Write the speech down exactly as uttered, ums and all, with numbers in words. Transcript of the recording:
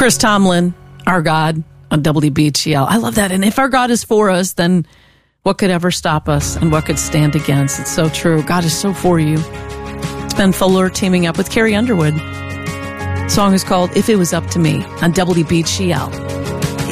Chris Tomlin, Our God on W B H L. I love that. And if our God is for us, then what could ever stop us and what could stand against? It's so true. God is so for you. It's Ben Fuller teaming up with Carrie Underwood. The song is called If It Was Up to Me on W B H L.